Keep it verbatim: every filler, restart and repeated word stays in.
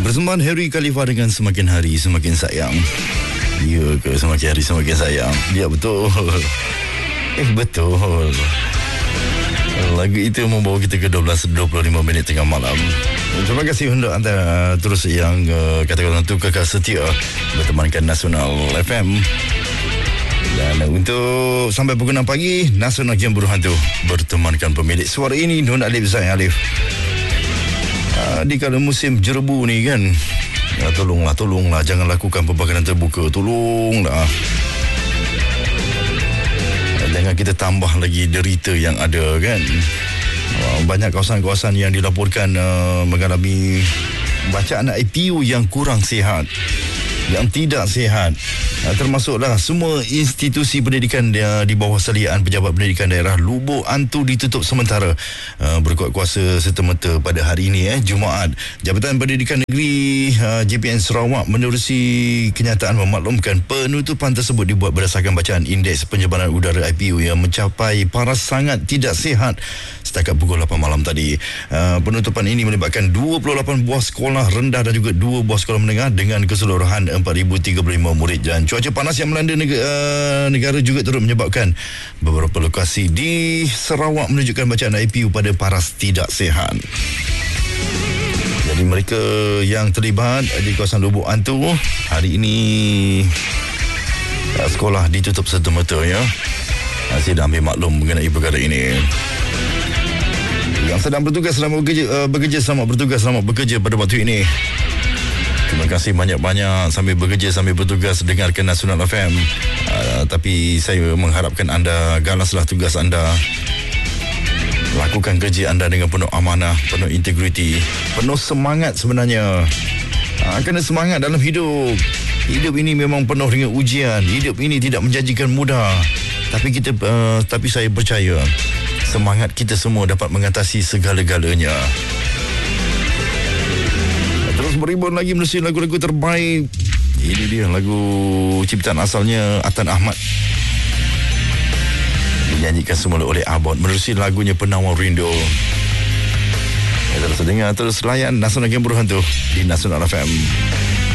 Persembahan Harry Khalifa dengan Semakin Hari Semakin Sayang. Ya ke Semakin Hari Semakin Sayang? Ya, betul. Eh, betul. Lagu itu membawa kita ke dua belas dua puluh lima minit tengah malam. Terima kasih untuk anda terus yang uh, katakan untuk kekal setia bertemankan Nasional F M. Dan untuk sampai pukul enam pagi, Nasional Game Buruh Hantu bertemankan pemilik suara ini, Nun Alif Zain Alif. Uh, di kala musim jerebu ni kan, ya, tolonglah, tolonglah, jangan lakukan pembakaran terbuka, tolonglah. Jangan kita tambah lagi derita yang ada kan. Banyak kawasan-kawasan yang dilaporkan uh, mengalami bacaan I P U yang kurang sihat, yang tidak sihat. Uh, termasuklah semua institusi pendidikan dia, di bawah salian Pejabat Pendidikan Daerah Lubuk Antu ditutup sementara uh, berkuat kuasa serta-merta pada hari ini eh Jumaat. Jabatan Pendidikan Negeri uh, J P N Sarawak menerusi kenyataan memaklumkan penutupan tersebut dibuat berdasarkan bacaan indeks penyebaran udara I P U yang mencapai paras sangat tidak sihat setakat pukul lapan malam tadi. Uh, penutupan ini melibatkan dua puluh lapan buah sekolah rendah dan juga dua buah sekolah menengah dengan keseluruhan empat ribu tiga puluh lima murid. Dan cuaca panas yang melanda negara, uh, negara juga turut menyebabkan beberapa lokasi di Sarawak menunjukkan bacaan I P U pada paras tidak sihat. Jadi mereka yang terlibat di kawasan Lubuk Antu hari ini uh, sekolah ditutup serta-merta ya. Saya dah ambil maklum mengenai perkara ini. Yang sedang bertugas selamat bekerja, uh, bekerja selamat bertugas selamat bekerja pada waktu ini. Terima kasih banyak-banyak sambil bekerja sambil bertugas dengarkan Nasional F M. Uh, tapi saya mengharapkan anda galaslah tugas anda. Lakukan kerja anda dengan penuh amanah, penuh integriti, penuh semangat sebenarnya. Uh, kena semangat dalam hidup. Hidup ini memang penuh dengan ujian. Hidup ini tidak menjanjikan mudah. Tapi kita uh, tapi saya percaya semangat kita semua dapat mengatasi segala-galanya. Terus beribun lagi menerusi lagu-lagu terbaik. Ini dia lagu ciptaan asalnya Atan Ahmad, dinyanyikan semula oleh Abot, menerusi lagunya Penawar Rindu. Ya, terus dengar, terus layan Nasional Game Buruh Hantu di Nasional F M.